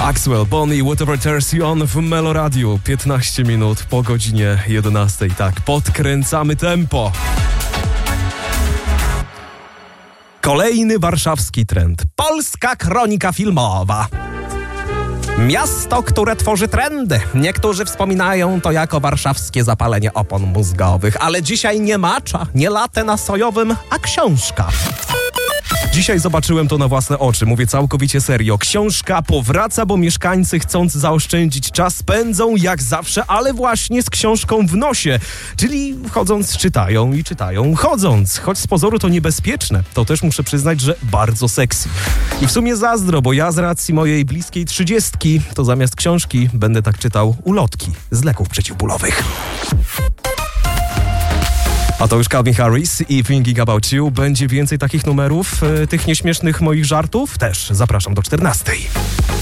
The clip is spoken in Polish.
Axwell, Bonnie, Whatever Turns You On w Meloradiu. 15 minut po godzinie 11. Tak, podkręcamy tempo. Kolejny warszawski trend. Polska kronika filmowa. Miasto, które tworzy trendy. Niektórzy wspominają to jako warszawskie zapalenie opon mózgowych, ale dzisiaj nie macza, nie latte na sojowym, a książka. Dzisiaj zobaczyłem to na własne oczy, mówię całkowicie serio. Książka powraca, bo mieszkańcy, chcąc zaoszczędzić czas, pędzą jak zawsze, ale właśnie z książką w nosie. Czyli chodząc czytają i czytają chodząc. Choć z pozoru to niebezpieczne, to też muszę przyznać, że bardzo sexy. I w sumie zazdro, bo ja z racji mojej bliskiej 30 to zamiast książki będę tak czytał ulotki z leków przeciwbólowych. A to już Calvin Harris i Thinking About You. Będzie więcej takich numerów, tych nieśmiesznych moich żartów też. Zapraszam do 14.